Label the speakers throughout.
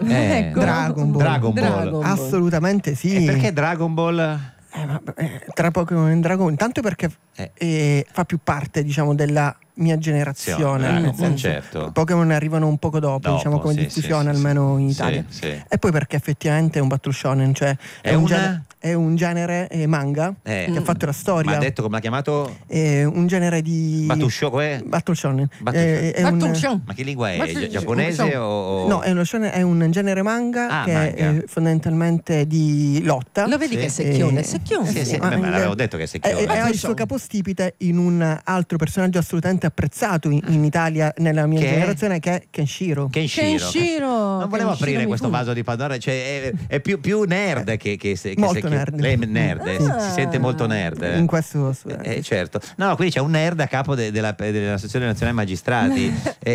Speaker 1: Ecco.
Speaker 2: Dragon Ball. Assolutamente sì.
Speaker 1: E perché Dragon Ball?
Speaker 2: Tra Pokémon e Dragon, intanto perché fa più parte, diciamo, della mia generazione, nel senso,
Speaker 1: certo.
Speaker 2: Pokémon arrivano un poco dopo, diciamo, come diffusione, almeno in Italia. E poi perché effettivamente è un battle shonen, cioè è un genere manga che ha fatto la storia.
Speaker 1: Ma ha detto come l'ha chiamato?
Speaker 2: È un genere di
Speaker 1: battle shonen. Ma che lingua è? Giapponese o?
Speaker 2: No, è un genere manga che è fondamentalmente di lotta.
Speaker 3: Lo vedi che è secchione?
Speaker 1: Sì, ma l'avevo detto che è secchione.
Speaker 2: Ha il suo capostipite in un altro personaggio assolutamente apprezzato in Italia nella mia generazione, che è Kenshiro.
Speaker 1: Non volevo aprire questo vaso di Pandora, cioè è più nerd che
Speaker 2: molto nerd.
Speaker 1: Lei è nerd, si sente molto nerd.
Speaker 2: In questo
Speaker 1: certo. No, quindi c'è un nerd a capo dell'Associazione Nazionale Magistrati.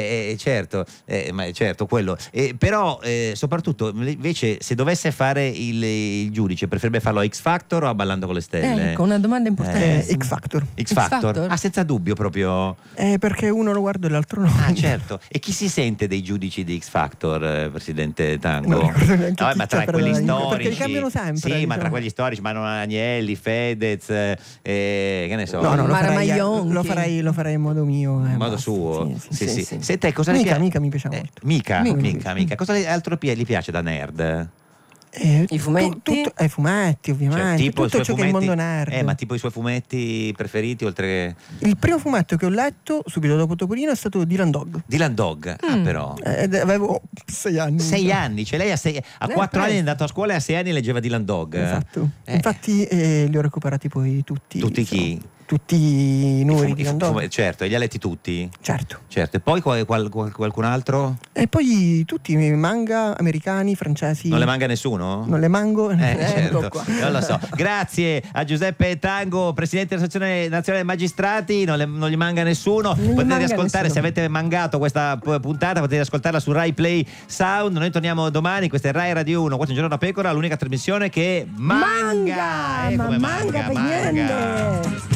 Speaker 1: Certo, quello. Però soprattutto invece se dovesse fare il giudice, preferirebbe farlo a X Factor o a Ballando con le Stelle?
Speaker 3: Ecco, una domanda importante.
Speaker 2: X Factor.
Speaker 1: X Factor? Ah, senza dubbio proprio.
Speaker 2: Perché uno lo guarda e l'altro no.
Speaker 1: Ah, certo. E chi si sente dei giudici di X Factor, Presidente Tango?
Speaker 2: Non ricordo neanche chi
Speaker 1: ma tra
Speaker 2: c'è,
Speaker 1: quelli
Speaker 2: perché
Speaker 1: storici.
Speaker 2: li cambiano sempre.
Speaker 1: Sì,
Speaker 2: diciamo.
Speaker 1: ma tra quelli storici, Manuel Agnelli, Fedez, che ne so.
Speaker 2: No, lo
Speaker 3: Maionchi.
Speaker 2: farei in modo mio.
Speaker 1: In modo suo. Sì. Se te cosa
Speaker 2: Mica
Speaker 1: piace?
Speaker 2: mi piace molto.
Speaker 1: Mica. Cosa altro gli piace da nerd?
Speaker 3: I fumetti?
Speaker 2: I fumetti, ovviamente.
Speaker 1: Cioè,
Speaker 2: tutto ciò che è il mondo nerd.
Speaker 1: Ma tipo i suoi fumetti preferiti, oltre che.
Speaker 2: Il primo fumetto che ho letto subito dopo Topolino è stato Dylan Dog.
Speaker 1: Però.
Speaker 2: Avevo 6 anni.
Speaker 1: 6 anni, cioè lei a 4 anni è andato a scuola e a 6 anni leggeva Dylan Dog.
Speaker 2: Esatto. Infatti li ho recuperati poi tutti.
Speaker 1: Tutti chi?
Speaker 2: Tutti i numeri di Dylan Dog.
Speaker 1: Certo, e li ha letti tutti?
Speaker 2: Certo.
Speaker 1: E poi qualcun altro?
Speaker 2: E poi tutti i manga americani, francesi.
Speaker 1: Non le manga nessuno?
Speaker 2: Non le mango.
Speaker 1: Certo. Non lo so. Grazie a Giuseppe Tango, presidente dell'Associazione Nazionale Magistrati. Non gli manca nessuno. Potete riascoltare, se avete mangato questa puntata, potete ascoltarla su Rai Play Sound. Noi torniamo domani. Questa è Rai Radio 1. Questo è Un Giorno da Pecora, l'unica trasmissione che manga.
Speaker 2: Manga per niente.